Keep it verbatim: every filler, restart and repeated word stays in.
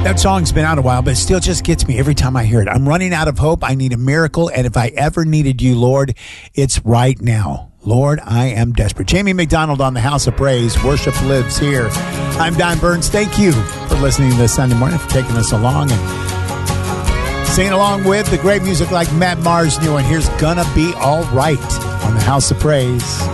That song's been out a while, but it still just gets me every time I hear it. I'm running out of hope. I need a miracle. And if I ever needed you, Lord, it's right now. Lord, I am desperate. Jamie McDonald on the House of Praise. Worship lives here. I'm Don Burns. Thank you for listening this Sunday morning, for taking us along and singing along with the great music like Matt Maher's new one. Here's Gonna Be All Right on the House of Praise.